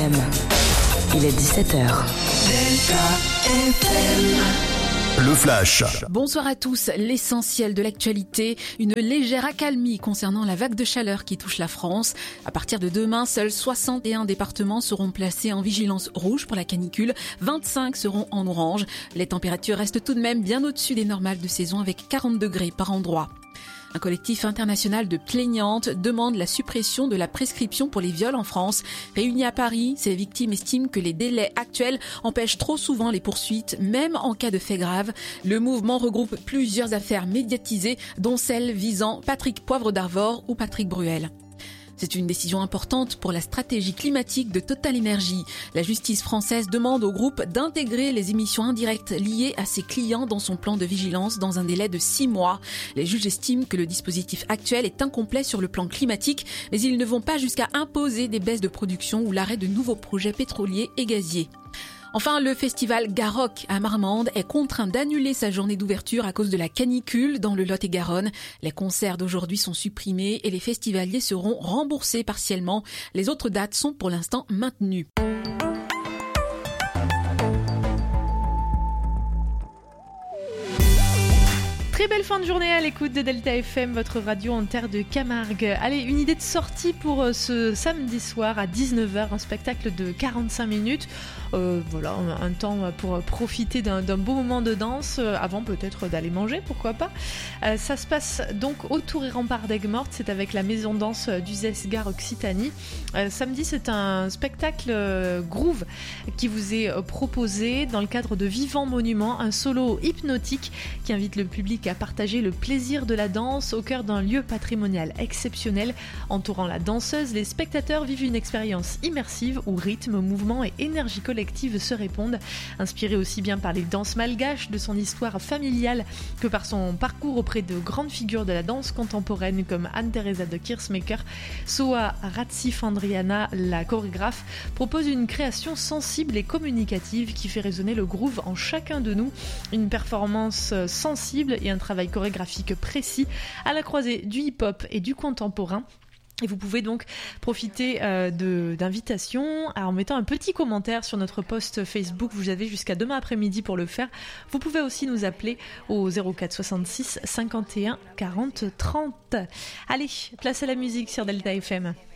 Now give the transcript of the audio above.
Il est 17h. Le Flash. Bonsoir à tous. L'essentiel de l'actualité, une légère accalmie concernant la vague de chaleur qui touche la France. À partir de demain, seuls 61 départements seront placés en vigilance rouge pour la canicule. 25 seront en orange. Les températures restent tout de même bien au-dessus des normales de saison avec 40 degrés par endroit. Un collectif international de plaignantes demande la suppression de la prescription pour les viols en France. Réunis à Paris, ces victimes estiment que les délais actuels empêchent trop souvent les poursuites, même en cas de faits graves. Le mouvement regroupe plusieurs affaires médiatisées, dont celle visant Patrick Poivre d'Arvor ou Patrick Bruel. C'est une décision importante pour la stratégie climatique de Total Energy. La justice française demande au groupe d'intégrer les émissions indirectes liées à ses clients dans son plan de vigilance dans un délai de 6 mois. Les juges estiment que le dispositif actuel est incomplet sur le plan climatique, mais ils ne vont pas jusqu'à imposer des baisses de production ou l'arrêt de nouveaux projets pétroliers et gaziers. Enfin, le festival Garrock à Marmande est contraint d'annuler sa journée d'ouverture à cause de la canicule dans le Lot-et-Garonne. Les concerts d'aujourd'hui sont supprimés et les festivaliers seront remboursés partiellement. Les autres dates sont pour l'instant maintenues. Très belle fin de journée à l'écoute de Delta FM, votre radio en terre de Camargue. Allez, une idée de sortie pour ce samedi soir à 19h, un spectacle de 45 minutes. Voilà, un temps pour profiter d'un beau moment de danse, avant peut-être d'aller manger, pourquoi pas. Ça se passe donc au Tour et Rempart d'Aigues-Mortes, c'est avec la maison danse d'Uzesgar Occitanie. Samedi, c'est un spectacle groove qui vous est proposé dans le cadre de Vivant Monument, un solo hypnotique qui invite le public à partager le plaisir de la danse au cœur d'un lieu patrimonial exceptionnel. Entourant la danseuse, les spectateurs vivent une expérience immersive où rythme, mouvement et énergie collective se répondent. Inspiré aussi bien par les danses malgaches, de son histoire familiale, que par son parcours auprès de grandes figures de la danse contemporaine comme Anne-Theresa de Keersmaeker, Soa Ratsifandriana, la chorégraphe, propose une création sensible et communicative qui fait résonner le groove en chacun de nous. Une performance sensible et un travail chorégraphique précis à la croisée du hip-hop et du contemporain. Et vous pouvez donc profiter d'invitations en mettant un petit commentaire sur notre post Facebook. Vous avez jusqu'à demain après-midi pour le faire. Vous pouvez aussi nous appeler au 04 66 51 40 30. Allez, place à la musique sur Delta FM.